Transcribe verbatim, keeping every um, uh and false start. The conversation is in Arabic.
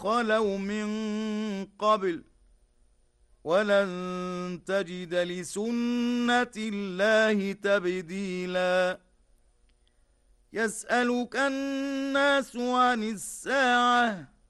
خلوا من قبل ولن تجد لسنة الله تبديلا يسألك الناس عن الساعة